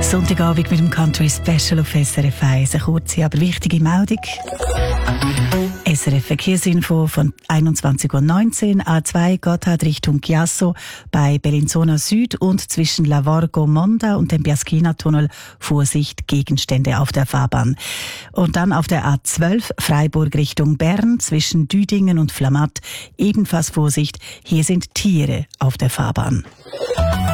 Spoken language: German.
Sonntagabend mit dem Country Special auf SRF 1. Eine kurze, aber wichtige Meldung. SRF Verkehrsinfo von 21:19 Uhr. A2 Gotthard Richtung Chiasso bei Bellinzona Süd und zwischen Lavorgo Monda und dem Biaschina-Tunnel Vorsicht, Gegenstände auf der Fahrbahn. Und dann auf der A12 Freiburg Richtung Bern zwischen Düdingen und Flamatt ebenfalls Vorsicht, hier sind Tiere auf der Fahrbahn.